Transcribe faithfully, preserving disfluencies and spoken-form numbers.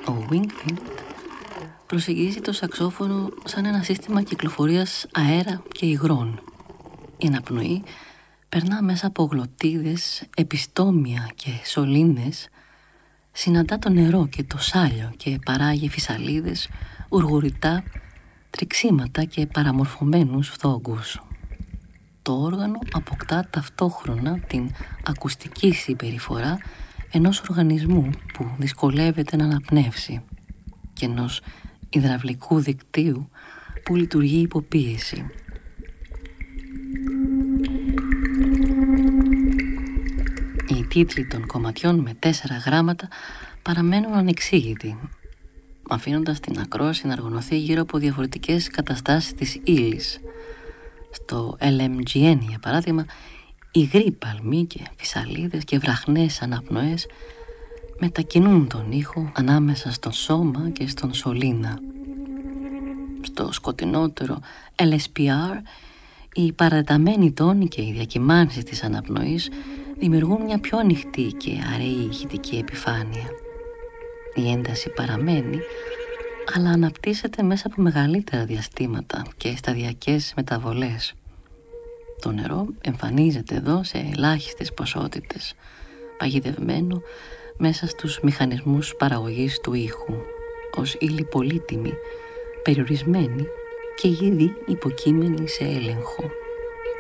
Ο Wingfield προσεγγίζει το σαξόφωνο σαν ένα σύστημα κυκλοφορίας αέρα και υγρών. Η αναπνοή περνά μέσα από γλωτίδες, επιστόμια και σωλήνες, συναντά το νερό και το σάλιο και παράγει φυσαλίδες, ουργουριτά, τριξίματα και παραμορφωμένους φθόγκους. Το όργανο αποκτά ταυτόχρονα την ακουστική συμπεριφορά ενός οργανισμού που δυσκολεύεται να αναπνεύσει και ενός υδραυλικού δικτύου που λειτουργεί υποπίεση. Οι τίτλοι των κομματιών με τέσσερα γράμματα παραμένουν ανεξήγητοι, αφήνοντας την ακρόαση να αργωνωθεί γύρω από διαφορετικές καταστάσεις της ύλης. Στο ελ εμ τζι εν, για παράδειγμα, υγροί παλμοί και φυσαλίδες και βραχνές αναπνοές μετακινούν τον ήχο ανάμεσα στον σώμα και στον σωλήνα. Στο σκοτεινότερο ελ ες πι αρ, οι παρατεταμένοι τόνοι και οι διακυμάνσεις της αναπνοής δημιουργούν μια πιο ανοιχτή και αραιή ηχητική επιφάνεια. Η ένταση παραμένει, αλλά αναπτύσσεται μέσα από μεγαλύτερα διαστήματα και σταδιακές μεταβολές. Το νερό εμφανίζεται εδώ σε ελάχιστες ποσότητες, παγιδευμένο μέσα στους μηχανισμούς παραγωγής του ήχου, ως ύλη πολύτιμη, περιορισμένη και ήδη υποκείμενη σε έλεγχο.